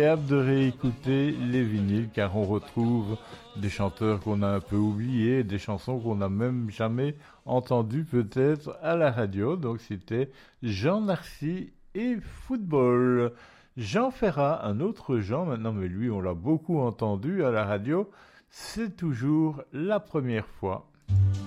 Hâte de réécouter les vinyles car on retrouve des chanteurs qu'on a un peu oubliés, des chansons qu'on n'a même jamais entendues peut-être à la radio. Donc c'était Jean Narcy et Football. Jean Ferrat, un autre Jean maintenant, mais lui on l'a beaucoup entendu à la radio, c'est toujours la première fois.